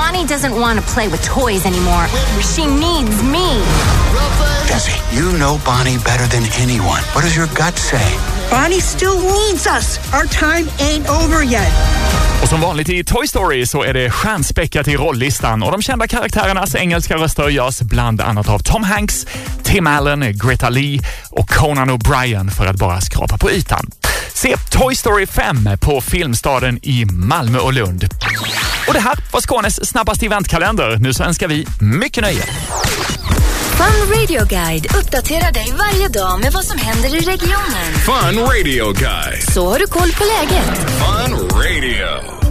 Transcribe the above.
Bonnie doesn't want to play with toys anymore. She needs me. Jesse, you know Bonnie better than anyone. What does your gut say? Bonnie still needs us. Our time ain't over yet. Och som vanligt i Toy Story så är det stjärnspäckat i rolllistan och de kända karaktärernas engelska röster görs bland annat av Tom Hanks, Tim Allen, Greta Lee och Conan O'Brien för att bara skrapa på ytan. Se Toy Story 5 på Filmstaden i Malmö och Lund. Och det här var Skånes snabbaste eventkalender. Nu så önskar vi mycket nöje. Fun Radio Guide uppdaterar dig varje dag med vad som händer i regionen. Fun Radio Guide. Så har du koll på läget. Fun Radio.